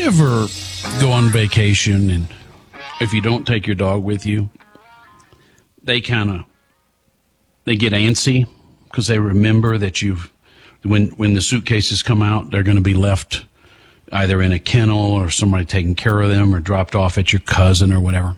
ever go on vacation and if you don't take your dog with you, they get antsy because they remember that when the suitcases come out, they're going to be left either in a kennel or somebody taking care of them or dropped off at your cousin or whatever.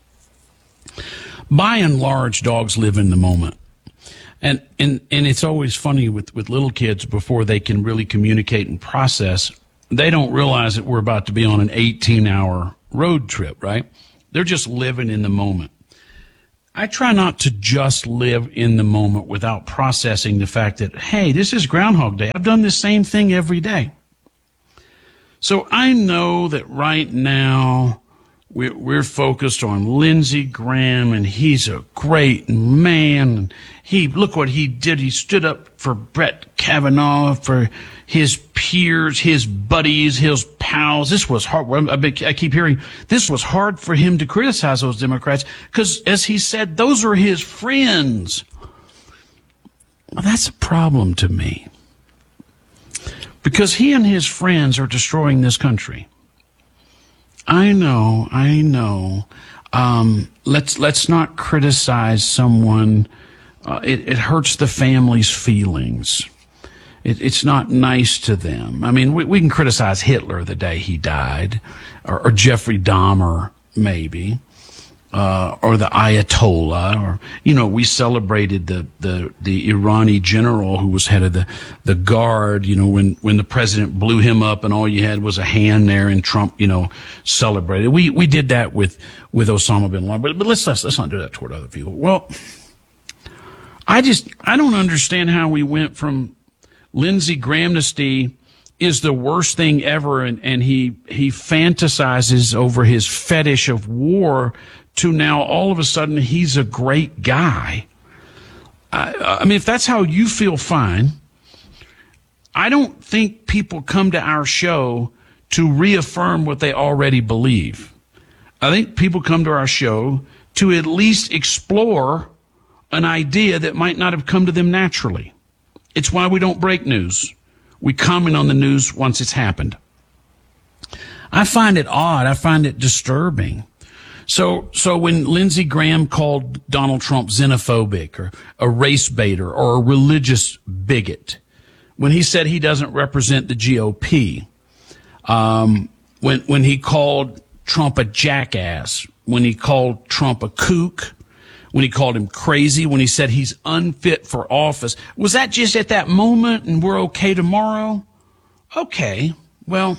By and large, dogs live in the moment. And it's always funny with little kids before they can really communicate and process. They don't realize that we're about to be on an 18-hour road trip, right? They're just living in the moment. I try not to just live in the moment without processing the fact that, hey, this is Groundhog Day. I've done the same thing every day. So I know that right now we're focused on Lindsey Graham, and he's a great man. Look what he did. He stood up for Brett Kavanaugh, for his peers, his buddies, his pals. This was hard. I keep hearing this was hard for him to criticize those Democrats because, as he said, those are his friends. Well, that's a problem to me because he and his friends are destroying this country. I know. Let's not criticize someone. It hurts the family's feelings. It's not nice to them. I mean, we can criticize Hitler the day he died, or Jeffrey Dahmer, maybe, or the Ayatollah, or, we celebrated the Irani general who was head of the guard, when the president blew him up and all you had was a hand there and Trump, celebrated. We did that with Osama bin Laden, but let's not do that toward other people. Well, I don't understand how we went from Lindsey Grahamnesty is the worst thing ever, and he fantasizes over his fetish of war to now all of a sudden he's a great guy. I mean, if that's how you feel, fine. I don't think people come to our show to reaffirm what they already believe. I think people come to our show to at least explore an idea that might not have come to them naturally. It's why we don't break news. We comment on the news once it's happened. I find it odd. I find it disturbing. So when Lindsey Graham called Donald Trump xenophobic or a race baiter or a religious bigot, when he said he doesn't represent the GOP, when he called Trump a jackass, when he called Trump a kook, when he called him crazy, when he said he's unfit for office. Was that just at that moment and we're okay tomorrow? Okay, well,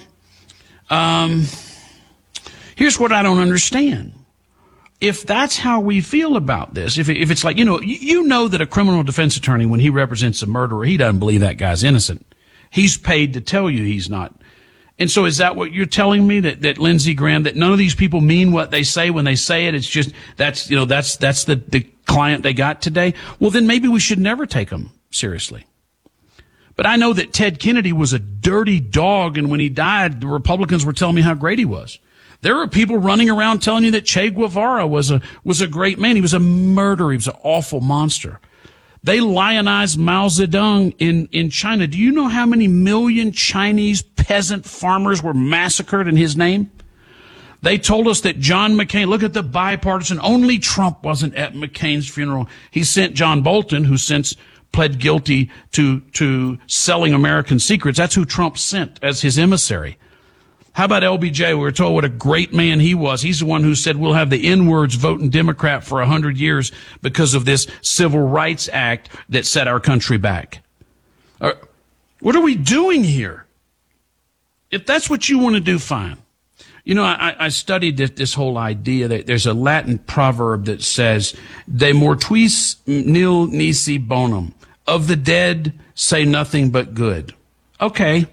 here's what I don't understand. If that's how we feel about this, if it's like, you know that a criminal defense attorney, when he represents a murderer, he doesn't believe that guy's innocent. He's paid to tell you he's not. And so is that what you're telling me, that Lindsey Graham, that none of these people mean what they say when they say it? It's just, that's the client they got today. Well, then maybe we should never take them seriously. But I know that Ted Kennedy was a dirty dog, and when he died, the Republicans were telling me how great he was. There are people running around telling you that Che Guevara was a great man. He was a murderer. He was an awful monster. They lionized Mao Zedong in China. Do you know how many million Chinese peasant farmers were massacred in his name? They told us that John McCain, look at the bipartisan, only Trump wasn't at McCain's funeral. He sent John Bolton, who since pled guilty to selling American secrets. That's who Trump sent as his emissary. How about LBJ? We were told what a great man he was. He's the one who said we'll have the N-words voting Democrat for 100 years because of this Civil Rights Act that set our country back. What are we doing here? If that's what you want to do, fine. I studied this whole idea that there's a Latin proverb that says, de mortuis nil nisi bonum. Of the dead, say nothing but good. Okay.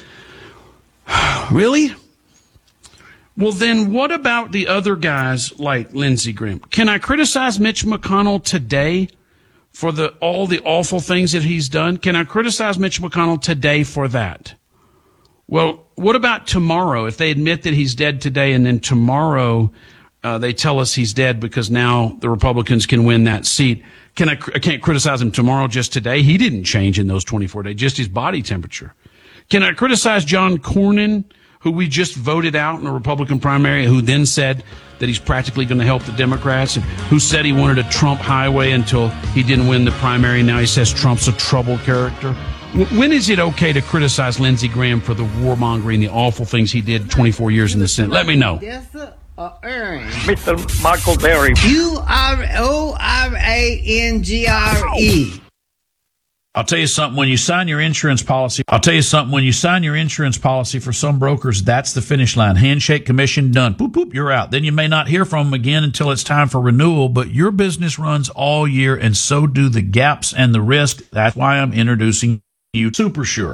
Really? Well, then what about the other guys like Lindsey Graham? Can I criticize Mitch McConnell today for all the awful things that he's done? Can I criticize Mitch McConnell today for that? Well, what about tomorrow? If they admit that he's dead today and then tomorrow they tell us he's dead because now the Republicans can win that seat. I can't criticize him tomorrow, just today. He didn't change in those 24 days, just his body temperature. Can I criticize John Cornyn who we just voted out in a Republican primary, who then said that he's practically going to help the Democrats, and who said he wanted a Trump highway until he didn't win the primary. Now he says Trump's a troubled character. When is it okay to criticize Lindsey Graham for the warmongering, the awful things he did 24 years in the Senate? Let me know. Mr. Michael Berry. URORANGRE. I'll tell you something, when you sign your insurance policy for some brokers, that's the finish line. Handshake, commission, done. Boop, boop, you're out. Then you may not hear from them again until it's time for renewal, but your business runs all year, and so do the gaps and the risk. That's why I'm introducing you SuperSure.